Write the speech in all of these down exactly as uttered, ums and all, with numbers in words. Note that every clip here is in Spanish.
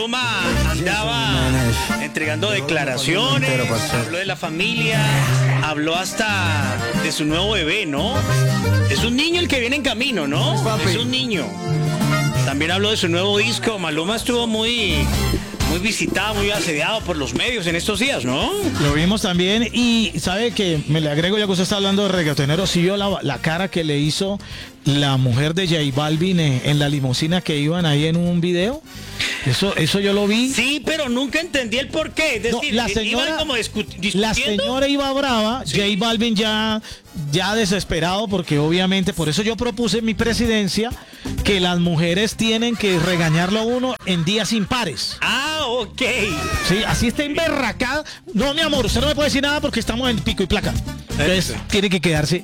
Maluma andaba entregando declaraciones, habló de la familia, habló hasta de su nuevo bebé, ¿no? Es un niño el que viene en camino, ¿no? Es un niño. También habló de su nuevo disco. Maluma estuvo muy... muy visitado, muy asediado por los medios en estos días, ¿no? Lo vimos también y sabe que me le agrego, ya que usted está hablando de reggaetoneros, sí vio la, la cara que le hizo la mujer de J Balvin en, en la limusina que iban ahí en un video. Eso, eso yo lo vi. Sí, pero nunca entendí el por qué. Es decir, no, la señora, iban como discu- discutiendo. La señora iba brava, sí. J Balvin ya, ya desesperado, porque obviamente, por eso yo propuse en mi presidencia que las mujeres tienen que regañarlo a uno en días impares. Ah, ok. Sí, así está emberracada. No, mi amor, usted no me puede decir nada porque estamos en pico y placa. Entonces, Eso. tiene que quedarse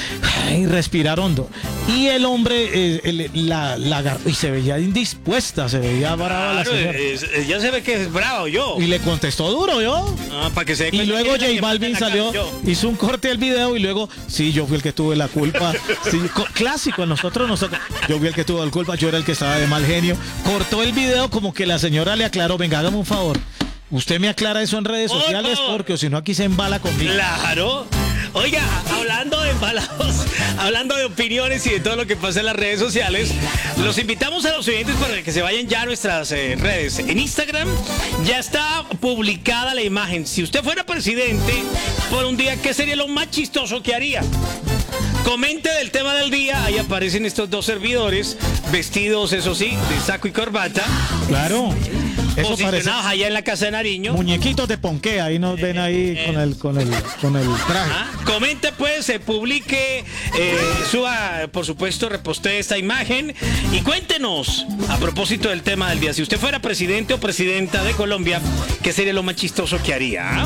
y respirar hondo. Y el hombre, eh, el, la, la, y se veía indispuesta, se veía brava. Claro, la señora. Es, es, ya se ve que es bravo yo. Y le contestó duro yo. Ah, para que se y luego J Balvin salió, hizo un corte del video y luego, sí, yo fui el que tuve la culpa. Sí, clásico, nosotros, nosotros, yo fui el que tuvo la culpa, yo era el que estaba de mal genio. Cortó el video como que la señora le aclaró, venga, hágame un favor. Usted me aclara eso en redes Por sociales favor. porque si no aquí se embala conmigo. Claro. Oiga, hablando de embalados, hablando de opiniones y de todo lo que pasa en las redes sociales, los invitamos a los oyentes para que se vayan ya a nuestras eh, redes. En Instagram ya está publicada la imagen. Si usted fuera presidente por un día, ¿qué sería lo más chistoso que haría? Comente del tema del día. Ahí aparecen estos dos servidores vestidos, eso sí, de saco y corbata. Claro. Eso posicionados allá en la casa de Nariño. Muñequitos de ponqué, ahí nos ven ahí eh, con el con el con el traje. Ah, comente pues, se publique, eh, suba, por supuesto, repostee esta imagen y cuéntenos a propósito del tema del día. Si usted fuera presidente o presidenta de Colombia, ¿qué sería lo más chistoso que haría?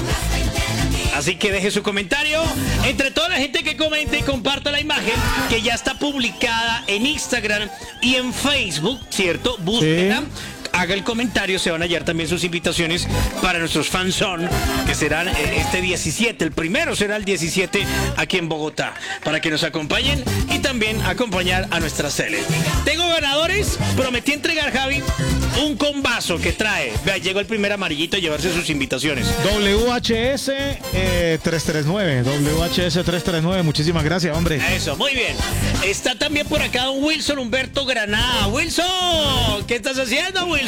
Así que deje su comentario. Entre toda la gente que comente y comparta la imagen, que ya está publicada en Instagram y en Facebook, ¿cierto? Búsquela. Sí. Haga el comentario, se van a hallar también sus invitaciones para nuestros fanzón, que serán este diecisiete, el primero será el diecisiete aquí en Bogotá, para que nos acompañen y también acompañar a nuestra Cele. Tengo ganadores, prometí entregar, Javi, un combazo que trae, vea, llegó el primer amarillito a llevarse sus invitaciones. W H S eh, trescientos treinta y nueve, W H S trescientos treinta y nueve, muchísimas gracias, hombre. Eso, muy bien. Está también por acá don Wilson Humberto Granada. Wilson, ¿qué estás haciendo, Wilson?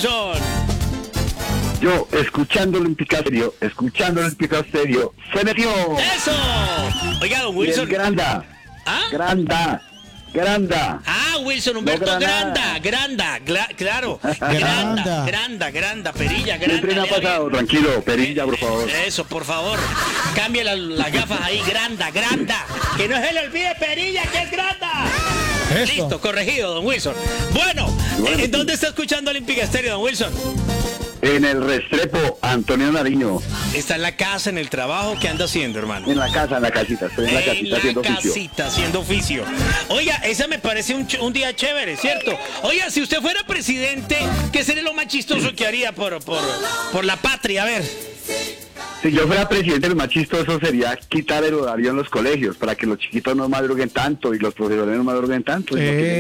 Yo, escuchando Olímpica Estéreo, escuchando Olímpica Estéreo, se metió. ¡Eso! Oiga, don Wilson. Granda. ¿Ah? Granda. Granda. Ah, Wilson Humberto no Granda. Granda, Granda, claro. Granda, Granda, Granda, Perilla, Granda. Siempre me ha pasado, tranquilo, Perilla, por favor. Eso, por favor. Cambie las la gafas ahí, Granda, Granda. Que no se le olvide Perilla, que es Granda. Eso. Listo, corregido, don Wilson. Bueno, bueno ¿en dónde está escuchando Olímpica Estéreo, don Wilson? En el Restrepo, Antonio Nariño. ¿Está en la casa, en el trabajo? ¿Qué anda haciendo, hermano? En la casa, en la casita. Estoy en la en casita la haciendo casita, oficio. haciendo oficio. Oiga, esa me parece un, un día chévere, ¿cierto? Oiga, si usted fuera presidente, ¿qué sería lo más chistoso que haría por, por, por la patria? A ver. Si yo fuera presidente, lo más chistoso sería quitar el horario en los colegios para que los chiquitos no madruguen tanto y los profesores no madruguen tanto.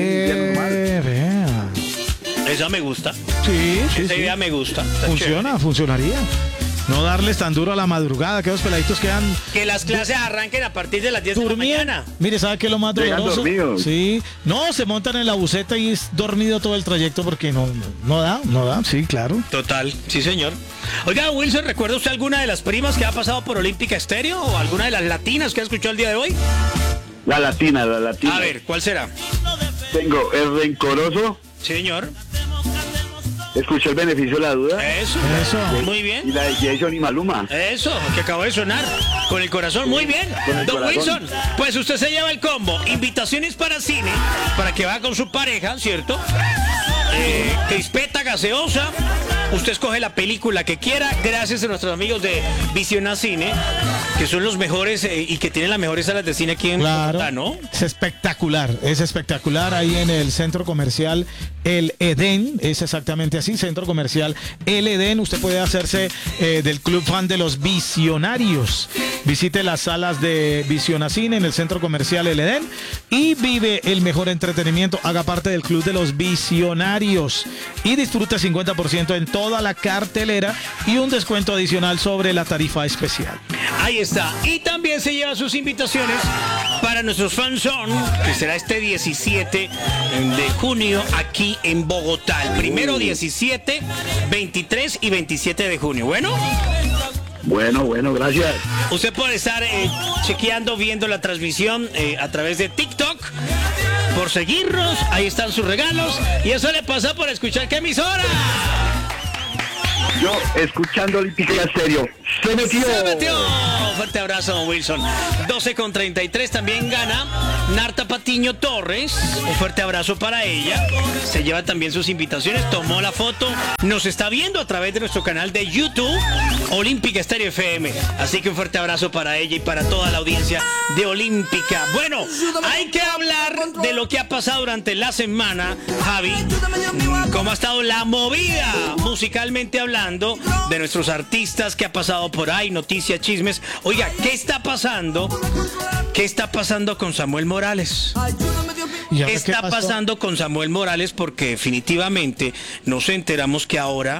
Eh, vea. Esa me gusta. Sí, sí, Esa sí. idea me gusta. Está Funciona, chévere. Funcionaría. No darles tan duro a la madrugada, que los peladitos quedan... Que las clases arranquen a partir de las diez de la mañana. Mire, ¿sabe qué es lo más doloroso? Sí. No, se montan en la buseta y es dormido todo el trayecto porque no, no da, no da. Sí, claro. Total, sí, señor. Oiga, Wilson, ¿recuerda usted alguna de las primas que ha pasado por Olímpica Estéreo o alguna de las latinas que ha escuchado el día de hoy? La latina, la latina. A ver, ¿cuál será? Tengo el rencoroso. Sí, señor. Escuché el beneficio de la duda. Eso, eso. Muy bien. Y la de Jason y Maluma. Eso, que acabó de sonar. Con el corazón, muy bien. Don corazón. Wilson, pues usted se lleva el combo. Invitaciones para cine, para que va con su pareja, ¿cierto? Eh, crispeta gaseosa. Usted escoge la película que quiera, gracias a nuestros amigos de Visiona Cine, que son los mejores eh, y que tienen las mejores salas de cine aquí en claro, Bogotá, ¿no? Es espectacular, es espectacular ahí en el centro comercial El Edén, es exactamente así, centro comercial El Edén. Usted puede hacerse eh, del club fan de los visionarios. Visite las salas de Visiona Cine en el centro comercial El Edén y vive el mejor entretenimiento. Haga parte del club de los visionarios y disfruta cincuenta por ciento en todo toda la cartelera y un descuento adicional sobre la tarifa especial. Ahí está. Y también se lleva sus invitaciones para nuestros fanzón, que será este diecisiete de junio aquí en Bogotá. El primero diecisiete, veintitrés y veintisiete de junio. Bueno. Bueno, bueno, gracias. Usted puede estar eh, chequeando, viendo la transmisión eh, a través de TikTok. Por seguirnos, ahí están sus regalos. Y eso le pasa por escuchar qué emisora. Yo, escuchando Olímpica Estéreo, se metió. Se metió. Fuerte abrazo, don Wilson. doce con treinta y tres también gana Narta Patiño Torres. Un fuerte abrazo para ella. Se lleva también sus invitaciones, tomó la foto. Nos está viendo a través de nuestro canal de YouTube, Olímpica Estéreo F M. Así que un fuerte abrazo para ella y para toda la audiencia de Olímpica. Bueno, hay que hablar de lo que ha pasado durante la semana, Javi. Cómo ha estado la movida musicalmente hablando de nuestros artistas, que ha pasado por ahí, noticias, chismes. Oiga, ¿qué está pasando? ¿Qué está pasando con Samuel Morales? ¿Qué está pasando con Samuel Morales? Porque definitivamente nos enteramos que ahora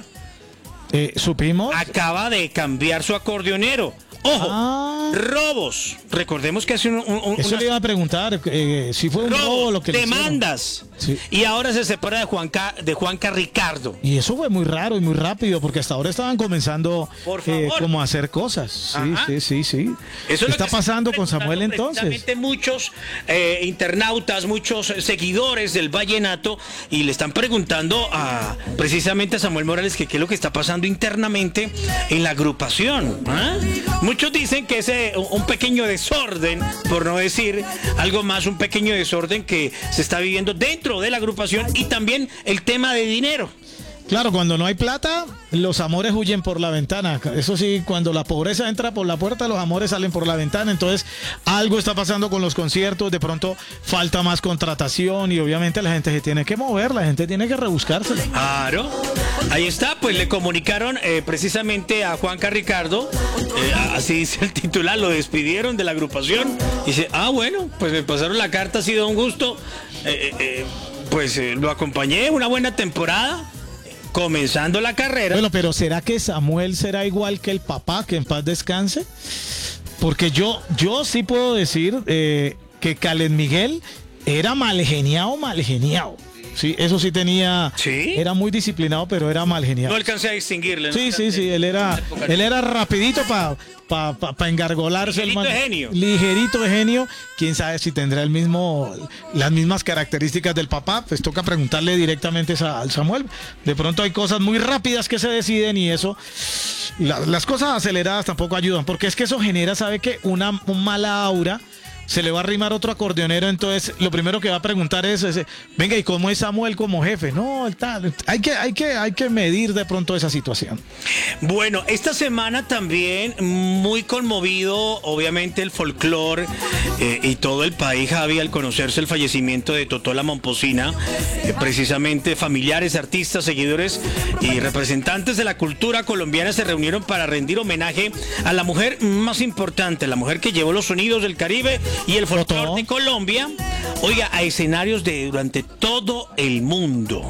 eh, supimos acaba de cambiar su acordeonero. Ojo, ah. robos. Recordemos que hace un, un, un eso una... le iba a preguntar eh, si fue un robos, robo lo que le demandas. Sí. Y ahora se separa de Juanca, de Juanca Ricardo. Y eso fue muy raro y muy rápido, porque hasta ahora estaban comenzando eh, como a hacer cosas. Sí, Ajá. sí, sí, sí. Eso ¿Qué está pasando con Samuel entonces? Muchos eh, internautas, muchos seguidores del vallenato, y le están preguntando a precisamente a Samuel Morales que qué es lo que está pasando internamente en la agrupación. ¿eh? Muchos dicen que es eh, un pequeño desorden, por no decir algo más, un pequeño desorden que se está viviendo dentro de la agrupación, y también el tema de dinero. Claro, cuando no hay plata, los amores huyen por la ventana. Eso sí, cuando la pobreza entra por la puerta, los amores salen por la ventana. Entonces, algo está pasando con los conciertos. De pronto, falta más contratación y obviamente la gente se tiene que mover, la gente tiene que rebuscársela. Claro. Ahí está, pues le comunicaron eh, precisamente a Juanca Ricardo, eh, así dice el titular, lo despidieron de la agrupación. Y dice, ah, bueno, pues me pasaron la carta, ha sido un gusto. Eh, eh, pues eh, lo acompañé, una buena temporada. Comenzando la carrera. Bueno, pero ¿será que Samuel será igual que el papá, que en paz descanse? Porque yo, yo sí puedo decir eh, que Caled Miguel era mal geniado, mal geniado. Sí, eso sí tenía. ¿Sí? Era muy disciplinado, pero era mal geniado. No alcancé a distinguirle. Sí, ¿no? sí, sí. Él era, él era rapidito para pa, pa, pa engargolarse. Ligerito de genio. Ligerito de genio. Quién sabe si tendrá el mismo, las mismas características del papá. Pues toca preguntarle directamente al Samuel. De pronto hay cosas muy rápidas que se deciden y eso. La, las cosas aceleradas tampoco ayudan, porque es que eso genera, ¿sabe qué? Una un mala aura. Se le va a arrimar otro acordeonero, entonces lo primero que va a preguntar es, es venga, ¿y cómo es Samuel como jefe? No, tal, hay que, hay que, hay que medir de pronto esa situación. Bueno, esta semana también muy conmovido, obviamente, el folclore eh, y todo el país, Javi, al conocerse el fallecimiento de Totó la Momposina. Eh, precisamente familiares, artistas, seguidores y representantes de la cultura colombiana se reunieron para rendir homenaje a la mujer más importante, la mujer que llevó los sonidos del Caribe y el folclore de Colombia, oiga, a escenarios de durante todo el mundo.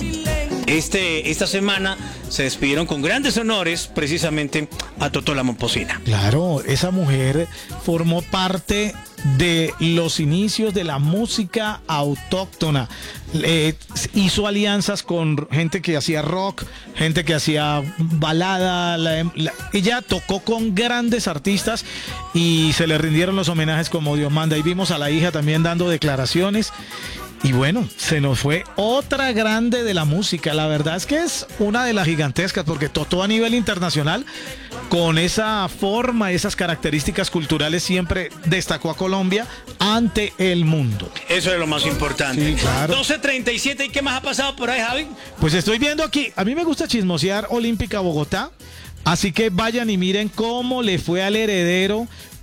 Este, esta semana se despidieron con grandes honores precisamente a Totó la Momposina. Claro, esa mujer formó parte de los inicios de la música autóctona. Eh, hizo alianzas con gente que hacía rock, gente que hacía balada. La, la, ella tocó con grandes artistas y se le rindieron los homenajes como Dios manda. Y vimos a la hija también dando declaraciones. Y bueno, se nos fue otra grande de la música. La verdad es que es una de las gigantescas, porque Totó a nivel internacional, con esa forma, esas características culturales, siempre destacó a Colombia ante el mundo. Eso es lo más importante. Sí, claro. doce treinta y siete, ¿y qué más ha pasado por ahí, Javi? Pues estoy viendo aquí, a mí me gusta chismosear Olímpica Bogotá, así que vayan y miren cómo le fue al heredero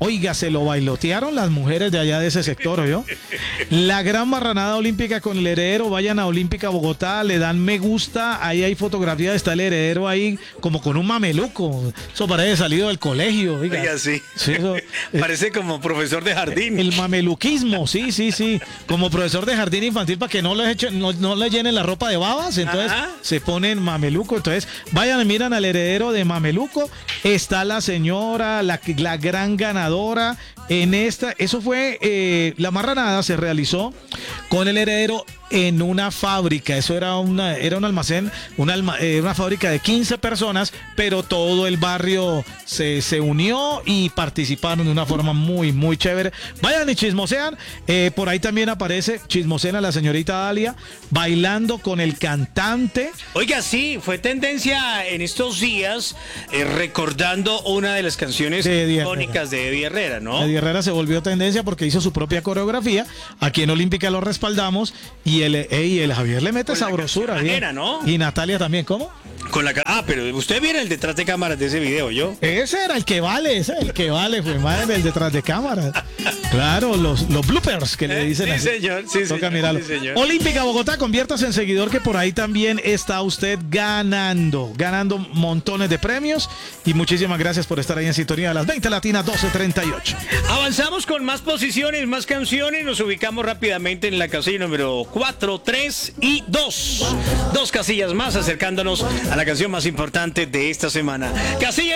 Oiga, se lo bailotearon las mujeres de allá de ese sector, ¿oyó? La gran marranada olímpica con el heredero, vayan a Olímpica Bogotá, le dan me gusta, ahí hay fotografía, está el heredero ahí como con un mameluco, eso parece salido del colegio, oiga. Oiga, sí. Sí, eso, Parece como profesor de jardín. el mameluquismo, sí, sí, sí, como profesor de jardín infantil para que no les echen, no, no les llenen la ropa de babas, entonces Ajá. se ponen mameluco, entonces vayan y miran al heredero de mameluco, está la señora, la, la gran ganadora en esta, eso fue, eh, la marranada se realizó con el heredero en una fábrica, eso era una era un almacén, una, alma, eh, una fábrica de quince personas, pero todo el barrio se, se unió y participaron de una forma muy, muy chévere. Vayan y chismosean, eh, por ahí también aparece, chismosean a la señorita Dalia, bailando con el cantante. Oiga, sí, fue tendencia en estos días, eh, recordando una de las canciones De Eddie icónicas de Eddie Herrera, ¿no? Eddie Herrera se volvió tendencia porque hizo su propia coreografía, aquí en Olímpica lo respaldamos, y el, ey, el Javier le mete Con la sabrosura, canción bien. ajena, ¿no? Y Natalia también, ¿cómo? Con la ca- Ah, pero usted viene el detrás de cámaras de ese video, ¿yo? Ese era el que vale, ese era el que vale, fue madre, el detrás de cámaras. Claro, los, los bloopers que le dicen Sí, así. señor, sí, Toca señor, mirarlo. sí, señor. Olímpica Bogotá, conviértase en seguidor, que por ahí también está usted ganando, ganando montones de premios. Y muchísimas gracias por estar ahí en sintonía de las veinte Latinas doce treinta y ocho. Avanzamos con más posiciones, más canciones. Nos ubicamos rápidamente en la casilla número cuatro, tres y dos. Dos casillas más acercándonos a la canción más importante de esta semana. Casilla